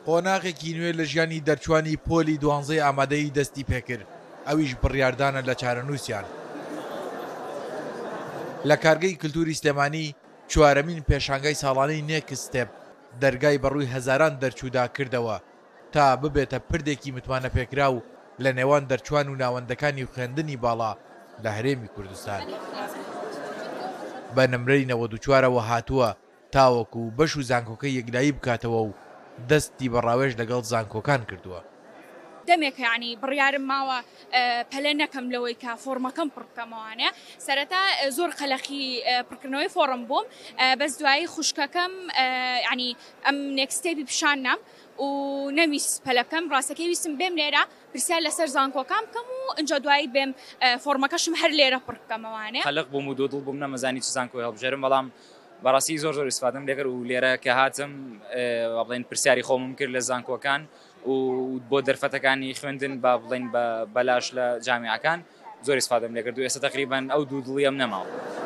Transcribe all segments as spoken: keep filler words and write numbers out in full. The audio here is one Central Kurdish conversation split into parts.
قۆناغێکی نوێ لە ژیانی دەرچوانی پۆلی دوانزەی ئامادەیی دەستی پێکرد، ئەویش بڕیاردانە لە چارەنووسیان. لە کارگەی کللتوری سلێمانی چوارەمین پێشانگای ساڵانەی نێکستێپ دەرگای بەڕووی هەزاران دەرچوودا کردەوە تا ببێتە پردێکی متمانە پێکرا و لە نێوان دەرچوان و ناوەندەکانی خوێندنی باڵا لە هەرێمی کوردستان. بە نمرەی نەوەد و چوارەوە هاتووە تاوەکو بەش و زانکۆکەی یەکلایی بکاتەوە و دەستی بەڕاوێژ لەگەڵ زانکۆکان کردووە. دەمێک یعنی بڕیارم ماوە پەلە نەکەم لەوەی کە فۆرمەکەم پڕ بکەمەوانێ. سەرەتا زۆر قەلەخی پڕکردنەوەی فۆرم بووم، بەس دوایی خوشکەکەم ینی ئەم نێکستێپی پیشاننام و نەویست پەلەکەم ڕاستەکەی ویستم بێم لێرە پرسیار لەسەر زانکۆکان بکەم و ئەنجا دوایی بێم فۆرمەکەشم هەر لێرە پڕ بکەمەوانێ. خەلق بووم و دۆدڵ بووم نەمەزانی چ زانکۆی هەڵبژێرم، بەڵام بەڕاستی زۆر زۆر ئیسفادەم لێکرد و لێرە کە هاتم بڵێن پرسیاری خۆمم کرد لە زانکۆکان و بۆ دەرفەتەکانی خوێندن با بڵێن بەلاش لە جامیعەکان زۆر ئیسفادەم لێکرد و ئێستا تەقریبەن ئەو دوو دڵیم نەماوە.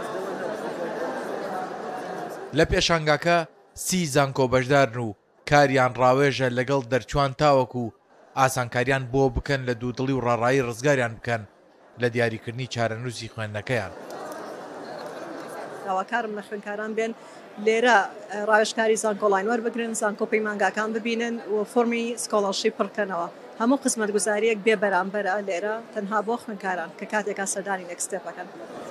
لە پێشانگاکە سی زانکۆ بەشدارن و کاریان ڕاوێژە لەگەڵ دەرچوان تاوەکو ئاسانکاریان بۆ بکەن لە دوودڵی و ڕاڕایی ڕزگاریان بکەن لە دیاریکردنی چارەنووسی خوێندنەکەیان. داواکارم لە خوێندکاران بێن لێرە ڕاوێژکاری زانکۆڵین وەربگرن، زانکۆ پەیمانگاکان ببینن و فۆرمی سکۆڵەرشیپ پڕکەنەوە. هەموو قسمەت گوزاریەک بێ بەرامبەرە لێرە تەنها بۆ خوێندکاران کە کاتێکا سەردانی نێکستێپەکەن.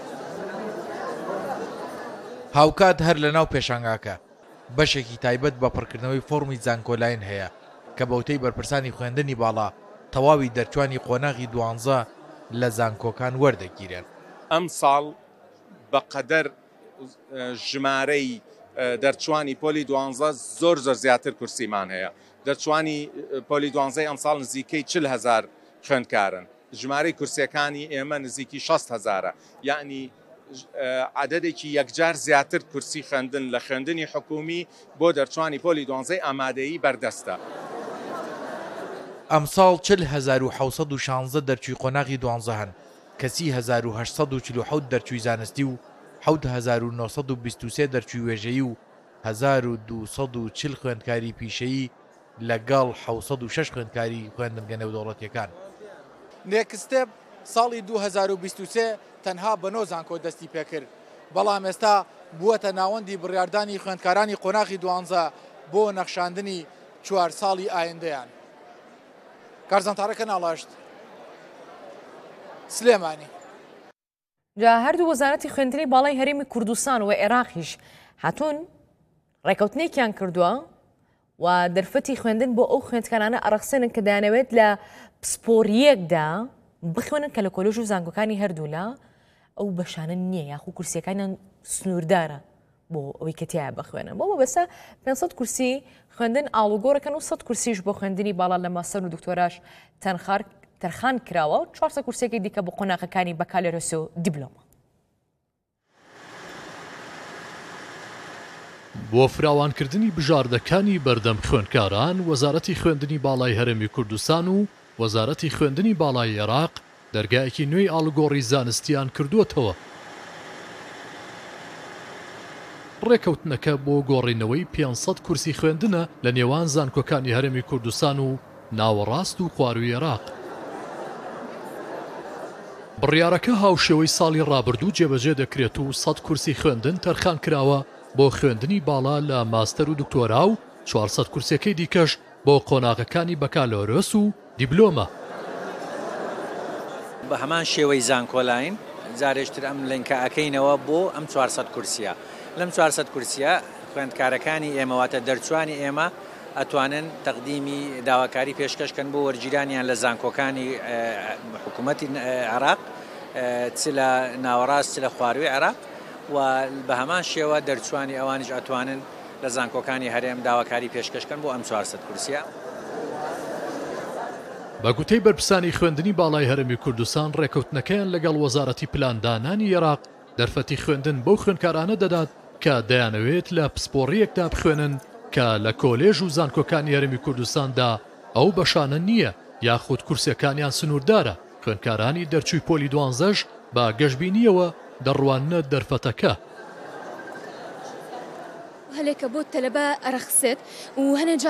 هاوکات هەر لە ناو پێشانگاکە بەشێکی تایبەت بە پڕکردنەوەی فۆرمی زانکۆلاین هەیە کە بەوتەی بەرپرسانی خوێندنی باڵا تەواوی دەرچوانی قۆناغی دوانزە لە زانکۆکان وەردەگیرێن. ئەم ساڵ بەقەدەر ژمارەی دەرچوانی پۆلی دوانزە زۆر زۆر زیاتر کورسیمان هەیە. دەرچوانی پۆلی دوانزەی ئەم ساڵ نزیکەی چل هەزار خوێندکارن. ژمارەی کورسیەکانی ئێمە نزیکی شەست هەزارە، یعنی عددێکی یەکجار زیاتر کورسی خوێندن لە خوێندنی حکومی بۆ دەرچوانی پۆلی دوانزەی ئامادەیی بەردەستە. ئەمساڵ چل هەزار و حەوت و شانزە دەرچووی قۆناغی دوانزە هەن کە سی هەزار و هەشت سەد و چل و حەوت دەرچووی زانستی و حەوت هەزار و نۆ سەد و بیست و سێ دەرچووی وێژەیی و هەزار و دوو سەد و چل خوێندکاری پیشەیی لەگەڵ حەوت سەد و شەش خوێندکاری خوێندنگە نێودەوڵەتیەکان. نێکستێپ ساڵی دوو هەزار و بیست و سێ تەنها بە نۆ زانکۆ دەستی پێکرد، بەڵام ئێستا بووەتە ناوەندی بڕیاردانی خوێندکارانی قۆناغی دوانزە بۆ نەخشاندنی چوار ساڵی ئایندەیان. کارزانتارەکە ناڵاشت سلێمانی. جا هەردوو وەزارەتی خوێندنی باڵای هەرێمی کوردستان و عێراقیش هاتوون ڕێکەوتنێکیان کردووە و دەرفەتی خوێندن بۆ ئەو خوێندکارانە ئەڕەخسێنن کە دەیانەوێت لە پسپۆریەکدا بخوێنن کە لە کۆلۆژ و زانکۆکانی هەردوو لە ئەو بەشانە نییە یاخو کورسیەکانیان سنووردارە بۆ ئەوەی کە تیا بخوێنن. بۆ بەسە پێنج سەد کورسی خوێندن ئاڵوگۆڕەکەن و سەد کورسیش بۆ خوێندنی باڵا لە ماستەر و دکتۆراش تەنخار تەرخان کراوە و چوار سەد کورسێکی دیکە بۆ قۆناغەکانی بەکالۆرەس و دیبلۆمە. بۆ فراوانکردنی بژاردەکانی بەردەم خوێندکاران وەزارەتی خوێندنی باڵای هەرێمی کوردستان و وەزارەتی خوێندنی باڵای عێراق دەرگایەکی نوێی ئاڵوگۆڕی زانستیان کردووەتەوە. ڕێکەوتنەکە بۆ گۆڕینەوەی پێنج سەد کورسی خوێندنە لە نێوان زانکۆکانی هەرێمی کوردستان و ناوەڕاست و خواروی عێراق. بڕیارەکە هاوشێوەی ساڵی ڕابردوو جێبەجێ دەکرێت و سەد کورسی خوێندن تەرخان کراوە بۆ خوێندنی باڵا لە ماستەر و دکتۆرا و چوار سەد کورسەکەی دیکەش بۆ قۆناغەکانی بەکالۆرەس و دیبلۆمە. بە هەمان شێوەی زانکۆلاین جارێشتر ئەم لەنکە ئەکەینەوە بۆ ئەم چوار سەد کورسیە. لەم چوار سەد کورسیە خوێندکارەکانی ئێمەواتە دەرچوانی ئێمە ئەتوانن تەقدیمی داواکاری پێشکەشکەن بۆ وەرگیرانیان لە زانکۆکانی حکوومەتی عێراق چ لە ناوەڕاست چ لە خواروی عێراق و بە هەمان شێوە دەرچوانی ئەوانیش ئەتوانن لە زانکۆکانی هەرێم داواکاری پێشکەشکەن بۆ ئەم چوار سەد کورسیە. بە گوتەی بەرپرسانی خوێندنی باڵای هەرێمی کوردستان ڕێکەوتنەکەیان لەگەڵ وەزارەتی پلاندانانی عێراق دەرفەتی خوێندن بەو خوێندکارانە دەدات کە دەیانەوێت لە پسپۆڕیەکدا بخوێنن کە لە کۆلێژ و زانکۆکانی هەرێمی کوردستاندا ئەو بەشانە نییە یاخود کورسەکانیان سنووردارە. خوێندکارانی دەرچووی پۆلی دوانزەش بە گەشتبینیەوە دەڕواننە دەرفەتەکە. هەلێکە بۆ تەلەبە ئەرەخسێت و هەنێجا